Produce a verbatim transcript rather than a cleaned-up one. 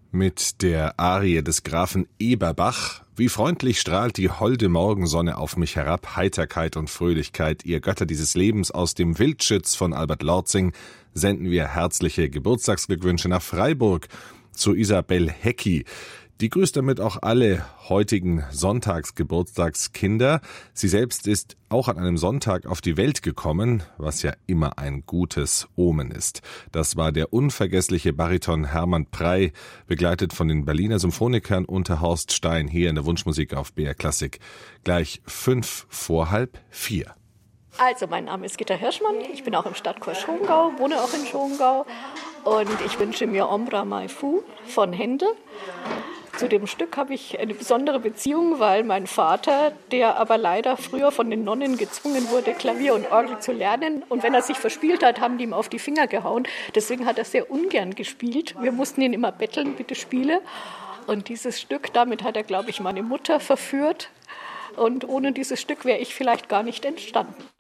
Mit der Arie des Grafen Eberbach. Wie freundlich strahlt die holde Morgensonne auf mich herab, Heiterkeit und Fröhlichkeit, ihr Götter dieses Lebens. Aus dem Wildschütz von Albert Lortzing senden wir herzliche Geburtstagsglückwünsche nach Freiburg zu Isabel Hecki. Die grüßt damit auch alle heutigen Sonntagsgeburtstagskinder. Sie selbst ist auch an einem Sonntag auf die Welt gekommen, was ja immer ein gutes Omen ist. Das war der unvergessliche Bariton Hermann Prey, begleitet von den Berliner Symphonikern unter Horst Stein, hier in der Wunschmusik auf B R Klassik. Gleich fünf vor halb vier. Also, mein Name ist Gitta Hirschmann, ich bin auch im Stadtchor Schongau, wohne auch in Schongau und ich wünsche mir Ombra Mai Fu von Händel. Zu dem Stück habe ich eine besondere Beziehung, weil mein Vater, der aber leider früher von den Nonnen gezwungen wurde, Klavier und Orgel zu lernen. Und wenn er sich verspielt hat, haben die ihm auf die Finger gehauen. Deswegen hat er sehr ungern gespielt. Wir mussten ihn immer betteln, bitte spiele. Und dieses Stück, damit hat er, glaube ich, meine Mutter verführt. Und ohne dieses Stück wäre ich vielleicht gar nicht entstanden.